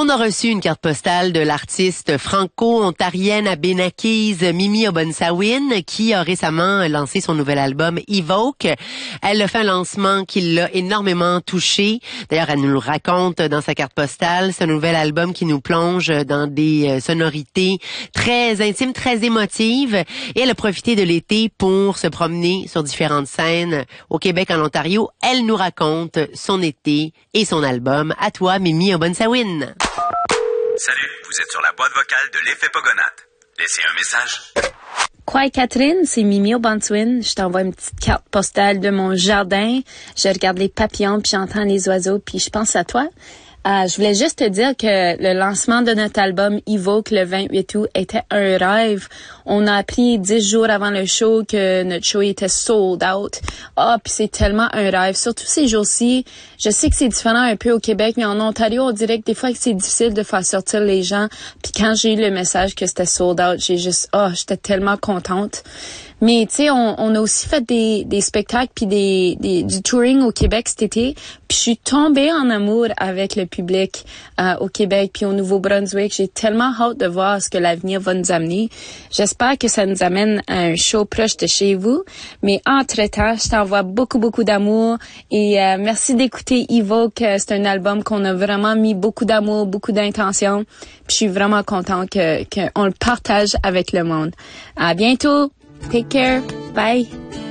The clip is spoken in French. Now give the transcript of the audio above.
On a reçu une carte postale de l'artiste franco-ontarienne abénaquise Mimi Obonsawin qui a récemment lancé son nouvel album Evoke. Elle a fait un lancement qui l'a énormément touchée. D'ailleurs, elle nous le raconte dans sa carte postale. C'est un nouvel album qui nous plonge dans des sonorités très intimes, très émotives. Et elle a profité de l'été pour se promener sur différentes scènes au Québec, en Ontario. Elle nous raconte son été et son album. À toi, Mimi Obonsawin. Salut, vous êtes sur la boîte vocale de l'effet Pogonatte. Laissez un message. Quoi, Catherine, c'est Mimi Obonsawin. Je t'envoie une petite carte postale de mon jardin. Je regarde les papillons, puis j'entends les oiseaux, puis je pense à toi. Je voulais juste te dire que le lancement de notre album Evoke le 28 août était un rêve. On a appris 10 jours avant le show que notre show était sold out. Puis c'est tellement un rêve. Surtout ces jours-ci, je sais que c'est différent un peu au Québec, mais en Ontario, on dirait que des fois que c'est difficile de faire sortir les gens. Puis quand j'ai eu le message que c'était sold out, j'étais tellement contente. Mais tu sais, on a aussi fait des spectacles puis du touring au Québec cet été. Puis je suis tombée en amour avec le public au Québec puis au Nouveau-Brunswick. J'ai tellement hâte de voir ce que l'avenir va nous amener. J'espère que ça nous amène à un show proche de chez vous. Mais entre-temps, je t'envoie beaucoup, beaucoup d'amour. Et merci d'écouter Evoke. C'est un album qu'on a vraiment mis beaucoup d'amour, beaucoup d'intention. Puis je suis vraiment contente qu'on le partage avec le monde. À bientôt! Take care. Bye.